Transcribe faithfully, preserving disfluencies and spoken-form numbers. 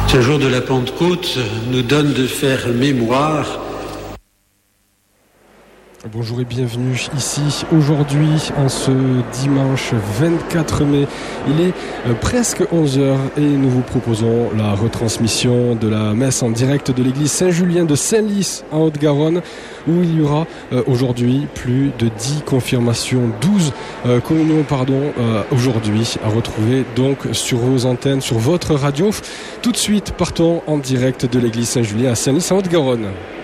Ce jour de la Pentecôte nous donne de faire mémoire. Bonjour et bienvenue ici aujourd'hui en ce dimanche vingt-quatre mai. Il est presque onze heures et nous vous proposons la retransmission de la messe en direct de l'église Saint-Julien de Senlis en Haute-Garonne, où il y aura euh, aujourd'hui plus de dix confirmations, douze euh, communions pardon, euh, aujourd'hui à retrouver donc sur vos antennes, sur votre radio. Tout de suite, partons en direct de l'église Saint-Julien à Senlis en Haute-Garonne.